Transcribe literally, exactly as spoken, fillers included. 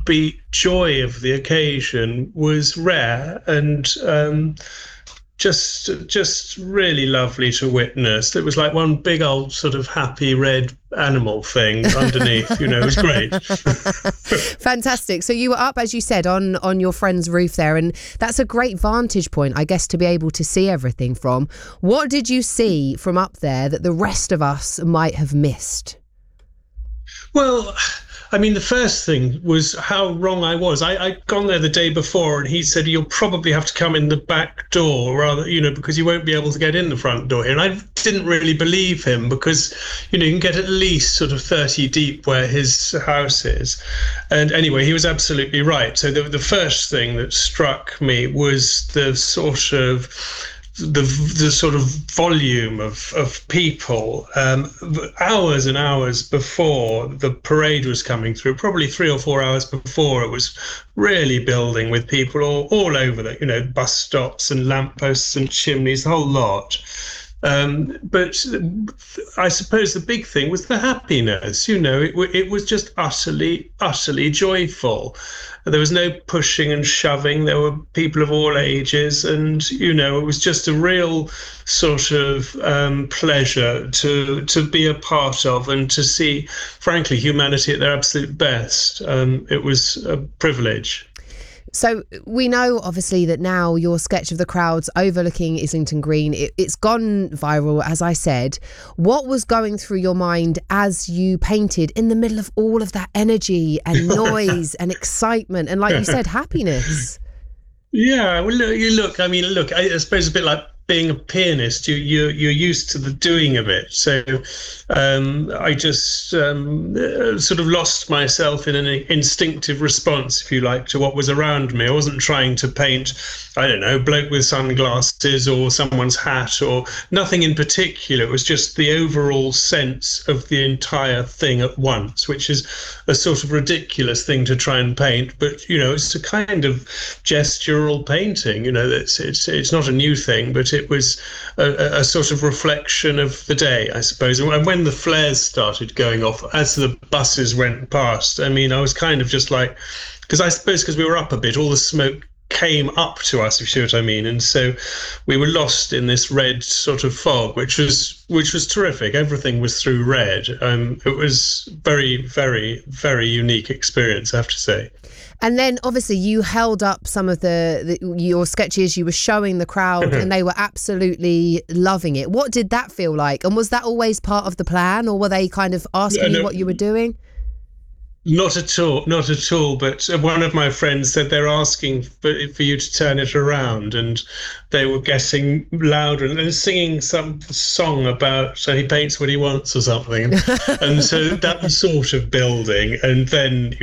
upbeat joy of the occasion was rare and um, just just really lovely to witness. It was like one big old sort of happy red animal thing underneath. You know, it was great. Fantastic. So you were up, as you said, on on your friend's roof there, and that's a great vantage point, I guess, to be able to see everything from. What did you see from up there that the rest of us might have missed? Well, I mean, the first thing was how wrong I was. I, I'd gone there the day before and he said, you'll probably have to come in the back door rather, you know, because you won't be able to get in the front door here. And I didn't really believe him because, you know, you can get at least sort of thirty deep where his house is. And anyway, he was absolutely right. So the, the first thing that struck me was the sort of the the sort of volume of of people. Um, hours and hours before the parade was coming through, probably three or four hours before, it was really building with people all, all over the, you know, bus stops and lampposts and chimneys, the whole lot. Um, but I suppose the big thing was the happiness. You know, it, it was just utterly, utterly joyful. There was no pushing and shoving. There were people of all ages, and you know, it was just a real sort of um, pleasure to to be a part of and to see, frankly, humanity at their absolute best. Um, it was a privilege. So we know, obviously, that now your sketch of the crowds overlooking Islington Green, it, it's gone viral, as I said. What was going through your mind as you painted in the middle of all of that energy and noise and excitement and, like you said, happiness? Yeah, well, look, you look, I mean, look, I, I suppose a bit like being a pianist, you, you, you're used to the doing of it. So um, I just um, sort of lost myself in an instinctive response, if you like, to what was around me. I wasn't trying to paint, I don't know, bloke with sunglasses or someone's hat or nothing in particular. It was just the overall sense of the entire thing at once, which is a sort of ridiculous thing to try and paint. But, you know, it's a kind of gestural painting. You know, it's, it's, it's not a new thing, but it was a, a sort of reflection of the day, I suppose. And when the flares started going off as the buses went past, I mean, I was kind of just like, because I suppose because we were up a bit, all the smoke came up to us, if you see what I mean. And so we were lost in this red sort of fog, which was which was terrific. Everything was through red. Um, it was very, very, very unique experience, I have to say. And then obviously you held up some of the, the your sketches, you were showing the crowd and they were absolutely loving it. What did that feel like? And was that always part of the plan, or were they kind of asking no, you what you were doing? Not at all, not at all. But one of my friends said they're asking for, for you to turn it around, and they were getting louder and singing some song about so he paints what he wants or something. And so that was sort of building. And then